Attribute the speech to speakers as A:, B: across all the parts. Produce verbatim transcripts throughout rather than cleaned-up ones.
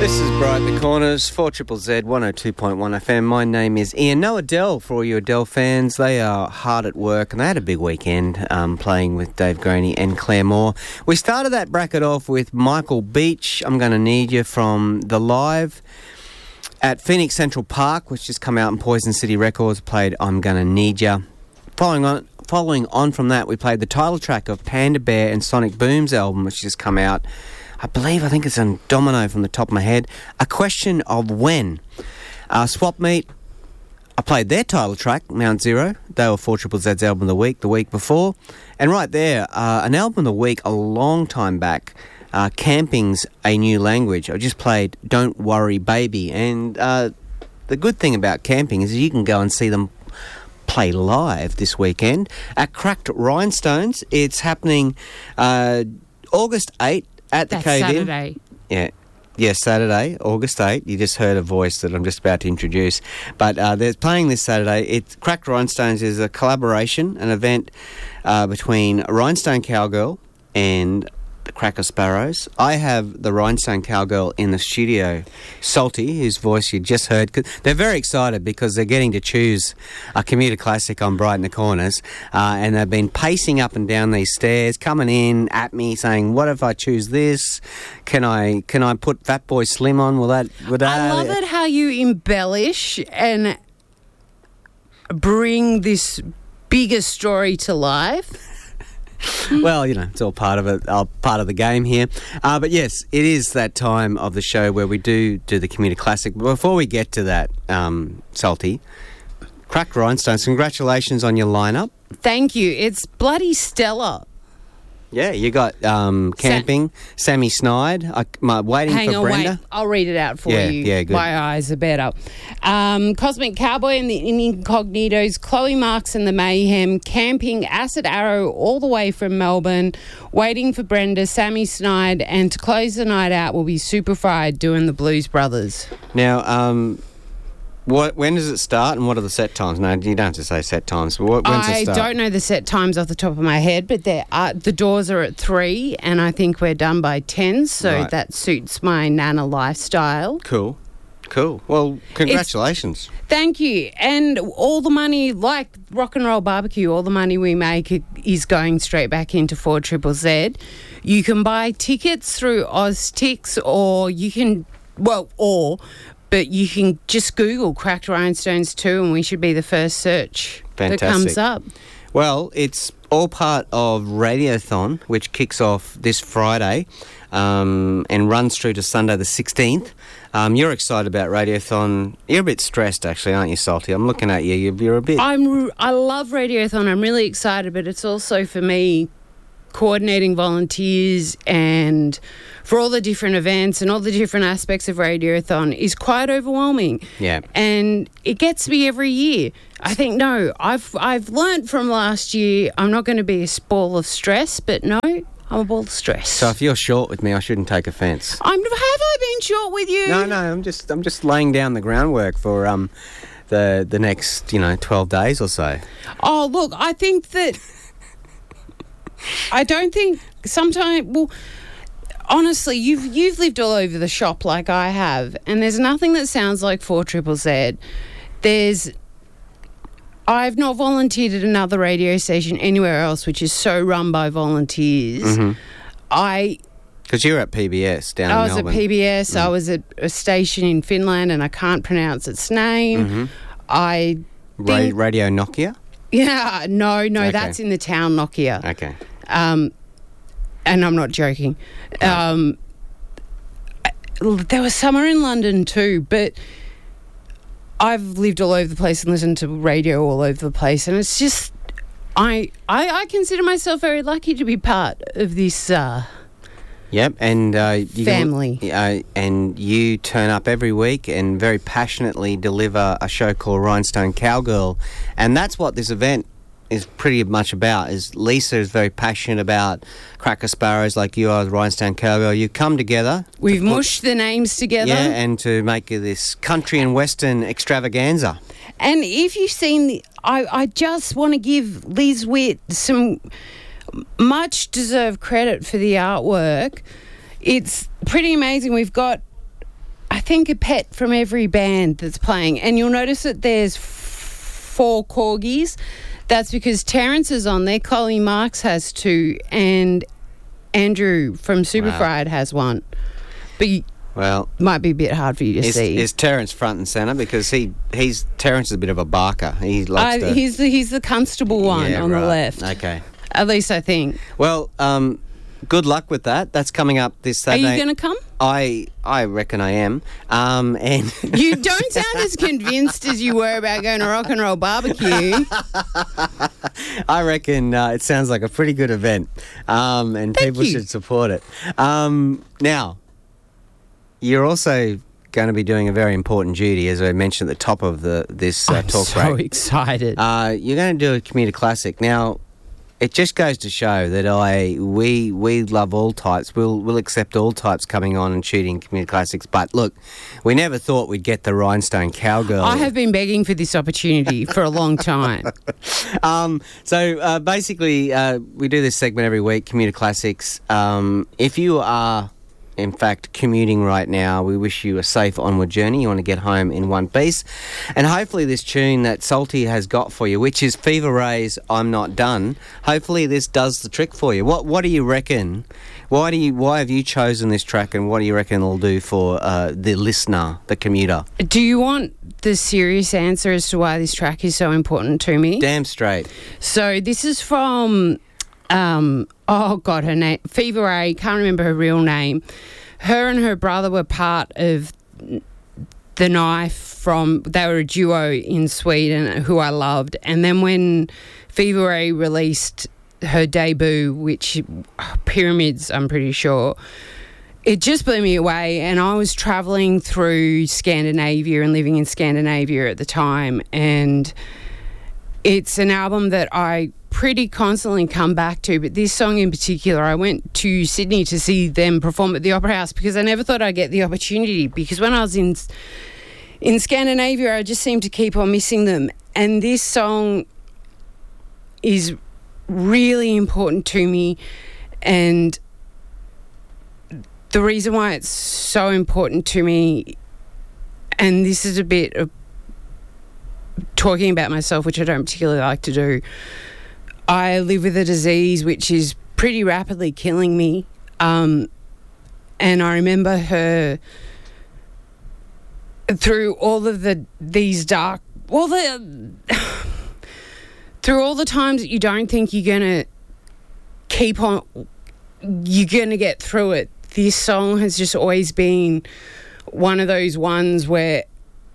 A: This is Bright the Corners, four Z Z Z, one oh two point one F M. My name is Ian. No Adele, for all you Adele fans. They are hard at work and they had a big weekend um, playing with Dave Graney and Claire Moore. We started that bracket off with Michael Beach, I'm Gonna Need You, from The Live at Phoenix Central Park, which just come out in Poison City Records, played I'm Gonna Need You. Following on, following on from that, we played the title track of Panda Bear and Sonic Boom's album, which just come out, I believe, I think it's on Domino from the top of my head. A Question of When. Uh, Swap Meet, I played their title track, Mount Zero. They were four Z Z Z's album of the week, the week before. And right there, uh, an album of the week a long time back, uh, Camping's A New Language. I just played Don't Worry Baby. And uh, the good thing about Camping is you can go and see them play live this weekend at Cracked Rhinestones. It's happening uh, August eighth. At the
B: That's
A: Cave In.
B: Saturday.
A: Yeah. Yeah, Saturday, August eighth. You just heard a voice that I'm just about to introduce. But uh, they're playing this Saturday. It's Cracked Rhinestones is a collaboration, an event uh, between Rhinestone Cowgirl and the Cracker Sparrows. I have the Rhinestone Cowgirl in the studio, Salty, whose voice you just heard. They're very excited because they're getting to choose a commuter classic on Bright in the Corners, uh, and they've been pacing up and down these stairs, coming in at me saying, what if I choose this? Can I can I put Fatboy Slim on? Will that... Would that
B: I love it how you embellish and bring this bigger story to life.
A: Well, you know, it's all part of it, uh, part of the game here. Uh, but yes, it is that time of the show where we do do the commuter classic. But before we get to that, um, Salty, Cracked Rhinestones, congratulations on your lineup.
B: Thank you. It's bloody stellar.
A: Yeah, you got um, Camping, Sa- Sammy Snide, I, my, Waiting
B: Hang
A: for
B: on,
A: Brenda.
B: wait. I'll read it out for
A: Yeah,
B: you.
A: yeah, good.
B: My eyes are better. Um, Cosmic Cowboy and the Incognitos, Chloe Marks and the Mayhem, Camping, Acid Arrow, all the way from Melbourne, Waiting for Brenda, Sammy Snide, and to close the night out will be Super Fried doing the Blues Brothers.
A: Now, um... What? When does it start and what are the set times? No, you don't have to say set times. But what, when's
B: I
A: it start?
B: don't know the set times off the top of my head, but there are, the doors are at three, and I think we're done by ten, so
A: Right.
B: that suits my Nana lifestyle.
A: Cool. Cool. Well, congratulations.
B: It's, thank you. And all the money, like Rock and Roll Barbecue, all the money we make is going straight back into four Z Z Z. You can buy tickets through OzTix, or you can, well, or... But you can just Google Cracked Rhinestones two and we should be the first search
A: Fantastic.
B: that comes up.
A: Well, it's all part of Radiothon, which kicks off this Friday um, and runs through to Sunday the sixteenth. Um, you're excited about Radiothon. You're a bit stressed, actually, aren't you, Salty? I'm looking at you. You're, you're a bit...
B: I'm, I love Radiothon. I'm really excited, but it's also for me coordinating volunteers and for all the different events and all the different aspects of Radiothon is quite overwhelming.
A: Yeah.
B: And it gets me every year. I think, no, I've I've learnt from last year I'm not going to be a ball of stress, but no, I'm a ball of stress.
A: So if you're short with me, I shouldn't take offence.
B: I'm, have I been short with you?
A: No, no, I'm just I'm just laying down the groundwork for um the the next, you know, twelve days or so.
B: Oh, look, I think that... I don't think sometimes... Well, honestly, you've you've lived all over the shop like I have, and there's nothing that sounds like four Z Z Z. There's... I've not volunteered at another radio station anywhere else which is so run by volunteers.
A: Mm-hmm.
B: I...
A: Because you were at P B S down
B: I
A: in
B: was
A: Melbourne.
B: at P B S.
A: Mm.
B: I was at a station in Finland, and I can't pronounce its name.
A: Mm-hmm.
B: I
A: Ra-
B: think...
A: Radio Nokia?
B: Yeah, no, no,
A: Okay.
B: that's in the town Nokia.
A: Okay.
B: Um, and I'm not joking. Um, I- there was summer in London too, but I've lived all over the place and listened to radio all over the place, and it's just I I, I consider myself very lucky to be part of this. Uh,
A: Yep, and uh, you
B: Family.
A: uh, and you turn up every week and very passionately deliver a show called Rhinestone Cowgirl, and that's what this event is pretty much about. Is Lisa is very passionate about Cracker Sparrows like you are, Rhinestone Cowgirl. You come together.
B: we've
A: to put-
B: mushed the names together.
A: Yeah, and to make this country and western extravaganza.
B: And if you've seen the, I, I just want to give Liz Witt some much deserved credit for the artwork. It's pretty amazing. We've got think, a pet from every band that's playing. And you'll notice that there's f- four corgis. That's because Terence is on there, Coley Marks has two, and Andrew from Super
A: Wow.
B: Fried has one. But you,
A: Well,
B: might be a bit hard for you to
A: is,
B: see.
A: is Terence front and centre? Because he he's Terence is a bit of a barker. He likes
B: Uh,
A: to...
B: he's the he's the constable one
A: Yeah,
B: on the
A: right.
B: left.
A: Okay.
B: At least I think.
A: Well, um, good luck with that. That's coming up this
B: Are
A: Saturday.
B: you going to come?
A: I I reckon I am. Um, and
B: You don't sound as convinced as you were about going to Rock and Roll Barbecue.
A: I reckon uh, it sounds like a pretty good event, um, and
B: Thank
A: people
B: you.
A: should support it. Um, now, you're also going to be doing a very important duty, as I mentioned at the top of the this uh,
B: I'm
A: talk
B: so
A: break.
B: excited.
A: Uh, you're going to do a commuter classic. Now, it just goes to show that I we we love all types. We'll we'll accept all types coming on and shooting commuter classics. But look, we never thought we'd get the Rhinestone Cowgirl.
B: I have been begging for this opportunity for a long time.
A: Um, so uh, basically, uh, we do this segment every week, Commuter Classics. Um, if you are, in fact, commuting right now, we wish you a safe onward journey. You want to get home in one piece. And hopefully this tune that Salty has got for you, which is Fever Ray's I'm Not Done, hopefully this does the trick for you. What What do you reckon? Why do you Why have you chosen this track, and what do you reckon it'll do for uh, the listener, the commuter?
B: Do you want the serious answer as to why this track is so important to me?
A: Damn straight.
B: So this is from, um, oh God, her name, Fever Ray, can't remember her real name. Her and her brother were part of The Knife from, they were a duo in Sweden who I loved. And then when Fever Ray released her debut, which, Pyramids, I'm pretty sure, it just blew me away. And I was travelling through Scandinavia and living in Scandinavia at the time. And it's an album that I pretty constantly come back to. But this song in particular, I went to Sydney to see them perform at the Opera House because I never thought I'd get the opportunity. Because when I was in, in Scandinavia, I just seemed to keep on missing them. And this song is really important to me, and the reason why it's so important to me, and this is a bit of talking about myself, which I don't particularly like to do, I live with a disease which is pretty rapidly killing me, um, and I remember her through all of the these dark all the through all the times that you don't think you're going to keep on, you're going to get through it. This song has just always been one of those ones where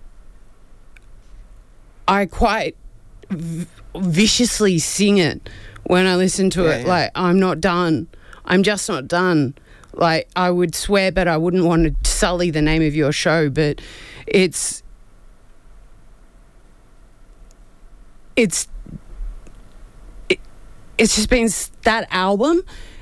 B: I quite v- viciously sing it when I listen to
A: Yeah,
B: it.
A: yeah.
B: Like, I'm not done. I'm just not done. Like, I would swear, but I wouldn't want to sully the name of your show, but it's... It's... It, it's just been... That album